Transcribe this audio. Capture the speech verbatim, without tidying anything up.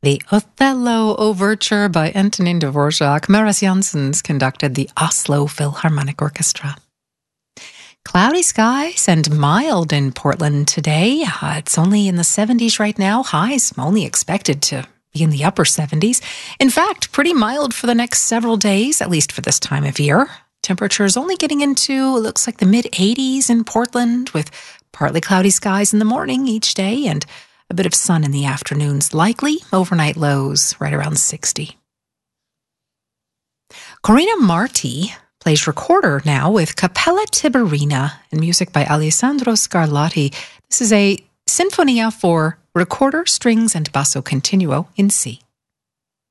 The Othello Overture by Antonin Dvorak. Maris Janssens conducted the Oslo Philharmonic Orchestra. Cloudy skies and mild in Portland today. Uh, it's only in the seventies right now. Highs only expected to be in the upper seventies. In fact, pretty mild for the next several days, at least for this time of year. Temperatures only getting into, it looks like the mid-eighties in Portland, with partly cloudy skies in the morning each day and a bit of sun in the afternoons. Likely overnight lows right around sixty. Corina Marti plays recorder now with Cappella Tiberina and music by Alessandro Scarlatti. This is a sinfonia for recorder, strings, and basso continuo in C.